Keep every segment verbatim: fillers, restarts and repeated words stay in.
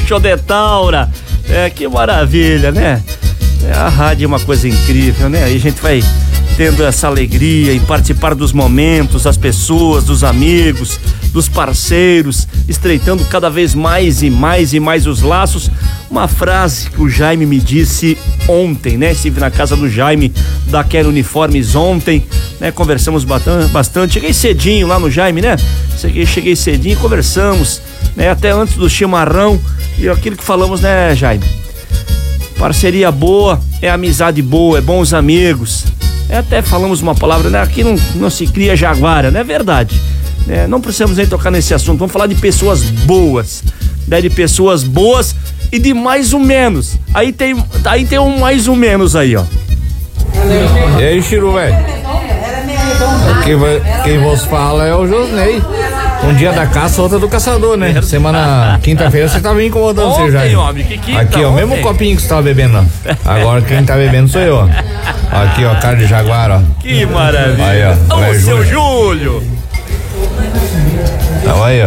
Rancho de Taura. É, que maravilha, né? É, a rádio é uma coisa incrível, né? Aí a gente vai tendo essa alegria em participar dos momentos, das pessoas, dos amigos, dos parceiros, estreitando cada vez mais e mais e mais os laços. Uma frase que o Jaime me disse ontem, né? Estive na casa do Jaime da Quero Uniformes ontem, né? Conversamos bastante. Cheguei cedinho lá no Jaime, né? Cheguei, cheguei cedinho e conversamos, né? Até antes do chimarrão e aquilo que falamos, né, Jaime? Parceria boa, é amizade boa, é bons amigos. É, até falamos uma palavra, né? Aqui não, não se cria jaguara, não é verdade? É, não precisamos nem tocar nesse assunto, vamos falar de pessoas boas, né? De pessoas boas e de mais ou menos. Aí tem, aí tem um mais ou menos aí, ó. E aí, Chiru, velho? Quem, quem vos fala é o Josnei. Um dia da caça, outra do caçador, né? Semana, quinta-feira você tava me incomodando, você já. Homem, que quinta, aqui, ó, o mesmo copinho que você tava bebendo, ó. Agora quem tá bebendo sou eu, ó. Aqui, ó, cara de jaguar, ó. Que maravilha. Aí, ó. Ô, seu Júlio. Então, aí, ó.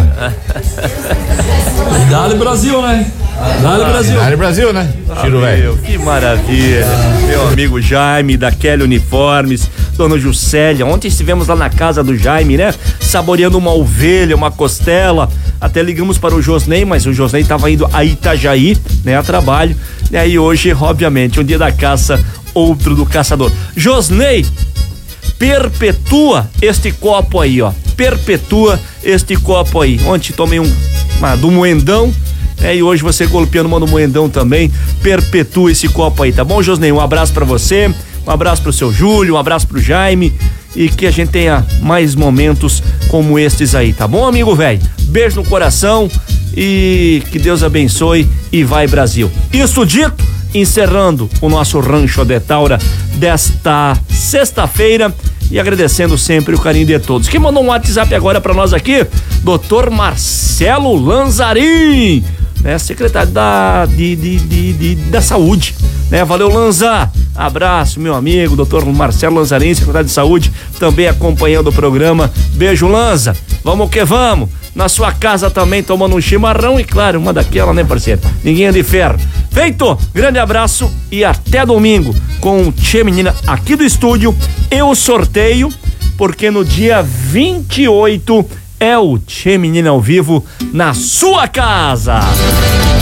Dale Brasil, né? Dale Brasil. Dale Brasil, né? Tiro, velho. Que maravilha. Meu amigo Jaime da Kelly Uniformes, dona Juscelia. Ontem estivemos lá na casa do Jaime, né? Saboreando uma ovelha, uma costela. Até ligamos para o Josnei, mas o Josnei estava indo a Itajaí, né? A trabalho. E aí hoje, obviamente, um dia da caça, outro do caçador. Josnei, perpetua este copo aí, ó. Perpetua este copo aí. Ontem tomei um uma, do moendão, né? E hoje você golpeando uma do moendão também. Perpetua esse copo aí, tá bom, Josnei? Um abraço pra você, um abraço pro seu Júlio, um abraço pro Jaime e que a gente tenha mais momentos como estes aí, tá bom, amigo velho? Beijo no coração e que Deus abençoe e vai Brasil. Isso dito, encerrando o nosso Rancho de Taura desta sexta-feira e agradecendo sempre o carinho de todos. Quem mandou um WhatsApp agora pra nós aqui? doutor Marcelo Lanzarin, né? Secretário da, de, de, de, de, da Saúde, né? Valeu, Lanza. Abraço, meu amigo, doutor Marcelo Lanzarin, secretário de Saúde, também acompanhando o programa. Beijo, Lanza. Vamos que vamos. Na sua casa também tomando um chimarrão e, claro, uma daquela, né, parceiro? Ninguém é de ferro. Feito, grande abraço e até domingo com o Tchê Menina aqui do estúdio. Eu sorteio, porque no dia vinte e oito é o Tchê Menina ao vivo na sua casa.